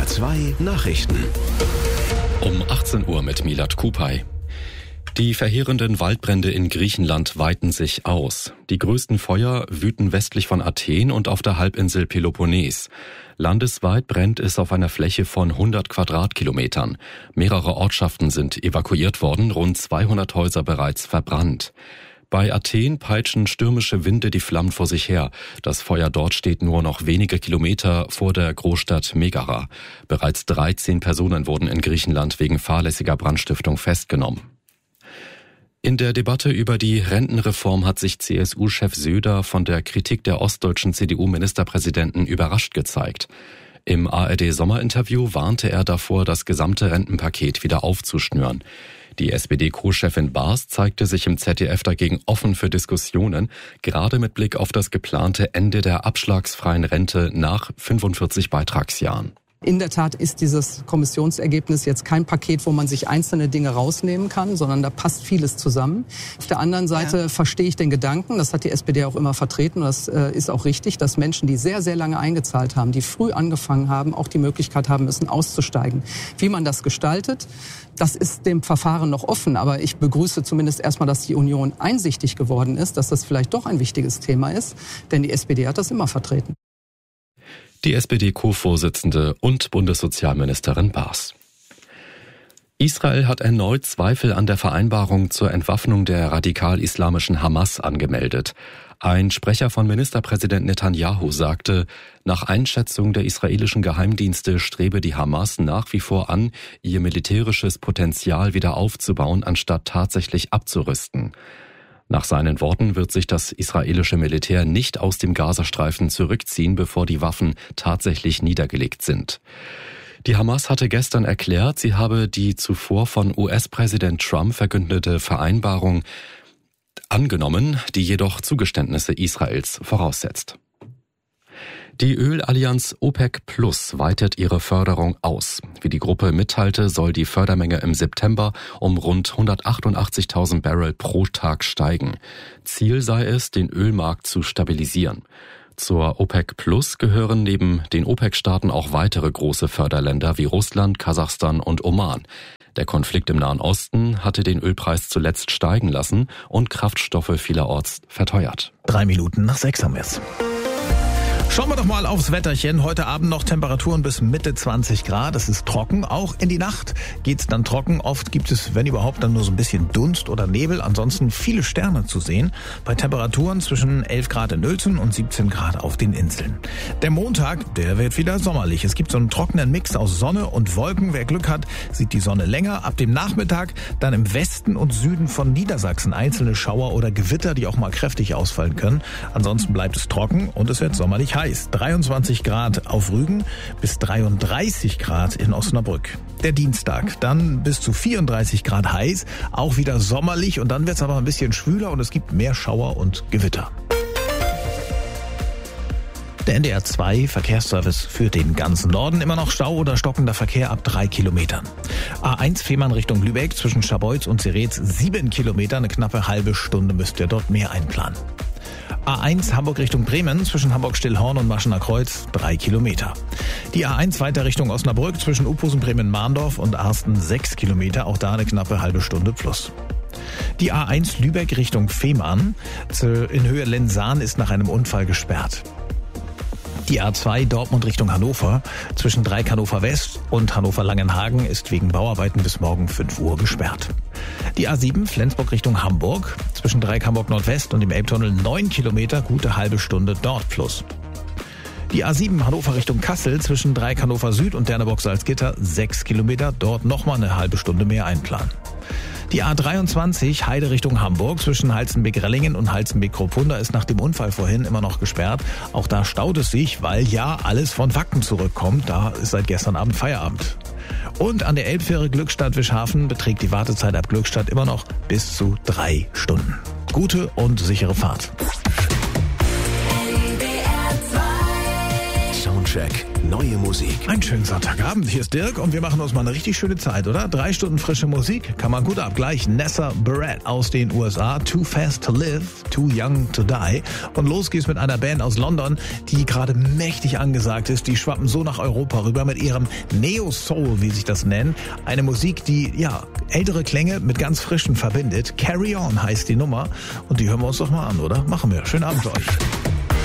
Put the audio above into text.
NDR 2 Nachrichten. Um 18 Uhr mit Milad Kupay. Die verheerenden Waldbrände in Griechenland weiten sich aus. Die größten Feuer wüten westlich von Athen und auf der Halbinsel Peloponnes. Landesweit brennt es auf einer Fläche von 100 Quadratkilometern. Mehrere Ortschaften sind evakuiert worden, rund 200 Häuser bereits verbrannt. Bei Athen peitschen stürmische Winde die Flammen vor sich her. Das Feuer dort steht nur noch wenige Kilometer vor der Großstadt Megara. Bereits 13 Personen wurden in Griechenland wegen fahrlässiger Brandstiftung festgenommen. In der Debatte über die Rentenreform hat sich CSU-Chef Söder von der Kritik der ostdeutschen CDU-Ministerpräsidenten überrascht gezeigt. Im ARD-Sommerinterview warnte er davor, das gesamte Rentenpaket wieder aufzuschnüren. Die SPD-Co-Chefin Baas zeigte sich im ZDF dagegen offen für Diskussionen, gerade mit Blick auf das geplante Ende der abschlagsfreien Rente nach 45 Beitragsjahren. In der Tat ist dieses Kommissionsergebnis jetzt kein Paket, wo man sich einzelne Dinge rausnehmen kann, sondern da passt vieles zusammen. Auf der anderen Seite verstehe ich den Gedanken, das hat die SPD auch immer vertreten, und das ist auch richtig, dass Menschen, die sehr, sehr lange eingezahlt haben, die früh angefangen haben, auch die Möglichkeit haben müssen, auszusteigen. Wie man das gestaltet, das ist dem Verfahren noch offen, aber ich begrüße zumindest erstmal, dass die Union einsichtig geworden ist, dass das vielleicht doch ein wichtiges Thema ist, denn die SPD hat das immer vertreten. Die SPD-Co-Vorsitzende und Bundessozialministerin Baas. Israel hat erneut Zweifel an der Vereinbarung zur Entwaffnung der radikal-islamischen Hamas angemeldet. Ein Sprecher von Ministerpräsident Netanyahu sagte, nach Einschätzung der israelischen Geheimdienste strebe die Hamas nach wie vor an, ihr militärisches Potenzial wieder aufzubauen, anstatt tatsächlich abzurüsten. Nach seinen Worten wird sich das israelische Militär nicht aus dem Gazastreifen zurückziehen, bevor die Waffen tatsächlich niedergelegt sind. Die Hamas hatte gestern erklärt, sie habe die zuvor von US-Präsident Trump verkündete Vereinbarung angenommen, die jedoch Zugeständnisse Israels voraussetzt. Die Ölallianz OPEC Plus weitet ihre Förderung aus. Wie die Gruppe mitteilte, soll die Fördermenge im September um rund 188.000 Barrel pro Tag steigen. Ziel sei es, den Ölmarkt zu stabilisieren. Zur OPEC Plus gehören neben den OPEC-Staaten auch weitere große Förderländer wie Russland, Kasachstan und Oman. Der Konflikt im Nahen Osten hatte den Ölpreis zuletzt steigen lassen und Kraftstoffe vielerorts verteuert. 6:03 haben wir's. Schauen wir doch mal aufs Wetterchen. Heute Abend noch Temperaturen bis Mitte 20 Grad. Es ist trocken. Auch in die Nacht geht's dann trocken. Oft gibt es, wenn überhaupt, dann nur so ein bisschen Dunst oder Nebel. Ansonsten viele Sterne zu sehen. Bei Temperaturen zwischen 11 Grad in Uelzen und 17 Grad auf den Inseln. Der Montag, der wird wieder sommerlich. Es gibt so einen trockenen Mix aus Sonne und Wolken. Wer Glück hat, sieht die Sonne länger. Ab dem Nachmittag dann im Westen und Süden von Niedersachsen einzelne Schauer oder Gewitter, die auch mal kräftig ausfallen können. Ansonsten bleibt es trocken und es wird sommerlich heiß. 23 Grad auf Rügen bis 33 Grad in Osnabrück. Der Dienstag dann bis zu 34 Grad heiß, auch wieder sommerlich und dann wird es aber ein bisschen schwüler und es gibt mehr Schauer und Gewitter. Der NDR 2 Verkehrsservice für den ganzen Norden. Immer noch Stau oder stockender Verkehr ab 3 Kilometern. A1 Fehmarn Richtung Lübeck zwischen Scharbeutz und Zeretz 7 Kilometer. Eine knappe halbe Stunde müsst ihr dort mehr einplanen. A1 Hamburg Richtung Bremen zwischen Hamburg-Stillhorn und Maschener Kreuz 3 Kilometer. Die A1 weiter Richtung Osnabrück zwischen Uphusen, Bremen-Mahndorf und Arsten 6 Kilometer. Auch da eine knappe halbe Stunde plus. Die A1 Lübeck Richtung Fehmarn in Höhe Lensahn ist nach einem Unfall gesperrt. Die A2 Dortmund Richtung Hannover zwischen Dreieck Hannover West und Hannover Langenhagen ist wegen Bauarbeiten bis morgen 5 Uhr gesperrt. Die A7 Flensburg Richtung Hamburg zwischen Dreieck Hamburg Nordwest und dem Elbtunnel 9 Kilometer, gute halbe Stunde dort plus. Die A7 Hannover Richtung Kassel zwischen Dreieck Hannover Süd und Derneburg-Salzgitter 6 Kilometer, dort nochmal eine halbe Stunde mehr einplanen. Die A23 Heide Richtung Hamburg zwischen Halstenbek-Rellingen und Halstenbek-Kropunda ist nach dem Unfall vorhin immer noch gesperrt. Auch da staut es sich, weil ja alles von Wacken zurückkommt. Da ist seit gestern Abend Feierabend. Und an der Elbfähre Glückstadt-Wischhafen beträgt die Wartezeit ab Glückstadt immer noch bis zu 3 Stunden. Gute und sichere Fahrt. Schauen Soundcheck. Neue Musik. Einen schönen Sonntagabend, hier ist Dirk und wir machen uns mal eine richtig schöne Zeit, oder? 3 Stunden frische Musik, kann man gut abgleichen. Nessa Barrett aus den USA, Too Fast to Live, Too Young to Die. Und los geht's mit einer Band aus London, die gerade mächtig angesagt ist. Die schwappen so nach Europa rüber mit ihrem Neo-Soul, wie sich das nennt. Eine Musik, die, ältere Klänge mit ganz frischen verbindet. Carry On heißt die Nummer und die hören wir uns doch mal an, oder? Machen wir. Schönen Abend euch.